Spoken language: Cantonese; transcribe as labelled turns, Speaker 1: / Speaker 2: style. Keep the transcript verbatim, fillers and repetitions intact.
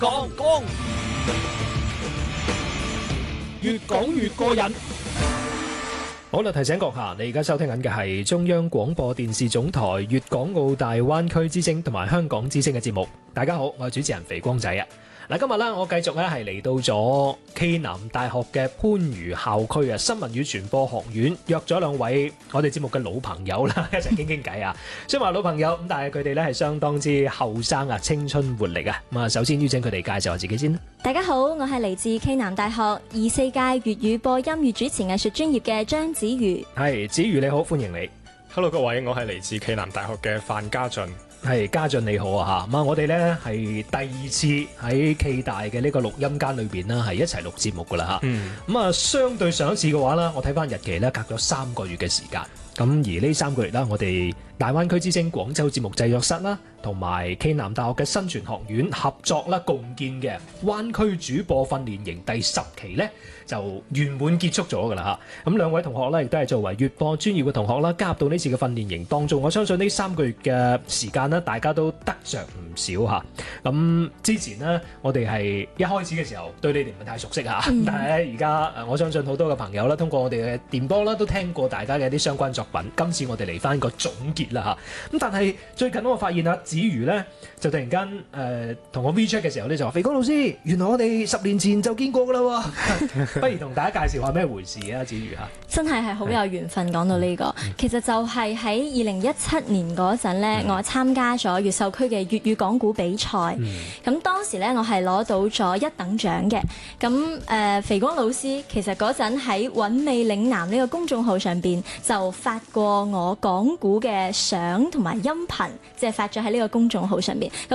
Speaker 1: 講講，越講越過癮。好啦，提醒閣下，你而家收聽緊嘅係中央廣播電視總台粵港澳大灣區之聲同埋香港之聲嘅節目。大家好，我係主持人肥光仔啊！嗱，今日咧我繼續咧係嚟到咗暨南大學嘅番禺校區啊，新聞與傳播學院約咗兩位我哋節目嘅老朋友啦，一齊傾傾偈啊！雖然話老朋友咁，但係佢哋咧係相當之後生啊，青春活力啊！咁啊，首先邀請佢哋介紹下自己先啦。
Speaker 2: 大家好，我係嚟自暨南大學二四屆粵語播音與主持藝術專業嘅張子瑜。
Speaker 1: 係子瑜你好，歡迎你。
Speaker 3: Hello 各位，我係嚟自暨南大學嘅范家俊。
Speaker 1: 係家俊你好啊嚇，咁啊我哋咧係第二次喺暨大嘅呢個錄音間裏邊啦，係一齊錄節目噶啦嚇。
Speaker 3: 嗯。
Speaker 1: 咁啊，相對上一次嘅話啦，我睇翻日期咧，隔咗三個月嘅時間。咁而呢三個月啦，我哋大灣區之聲廣州節目製作室啦，同埋暨南大學嘅新傳學院合作啦，共建嘅灣區主播訓練營第十期咧，就圓滿結束咗㗎啦嚇。咁兩位同學咧，亦都係作為粵播專業嘅同學啦，加入到呢次嘅訓練營當中。我相信呢三個月嘅時間咧，大家都得着唔少嚇。咁之前呢，我哋係一開始嘅時候對你哋唔係太熟悉嚇，嗯、但係咧而家我相信好多嘅朋友啦，通過我哋嘅電波啦，都聽過大家嘅一啲相關作品。今次我哋嚟翻個總結啦嚇。咁但係最近我發現啊，子瑜咧就突然間誒同我 WeChat 嘅時候咧就話：肥哥老師，原來我哋十年前就見過㗎啦喎！不如同大家介紹下咩回事啊，子瑜嚇。
Speaker 2: 真係係好有緣分講到呢、這個，嗯、其實就係喺二零一七年嗰陣咧，嗯、我參加咗越秀區嘅粵語講古比賽。咁、嗯、當時咧我係攞到咗一等獎嘅。咁誒、呃、肥光老師其實嗰陣喺韻味嶺南呢個公眾號上邊就發過我講古嘅相同埋音頻，即係發咗喺呢個公眾號上邊。